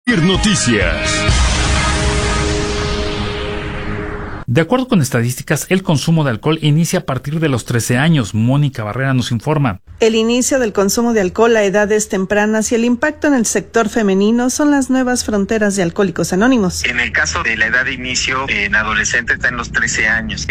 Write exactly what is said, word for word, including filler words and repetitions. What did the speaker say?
Noticias. De acuerdo con estadísticas, el consumo de alcohol inicia a partir de los trece años. Mónica Barrera nos informa. El inicio del consumo de alcohol a edades tempranas y el impacto en el sector femenino son las nuevas fronteras de Alcohólicos Anónimos. En el caso de la edad de inicio en adolescentes está en los trece años.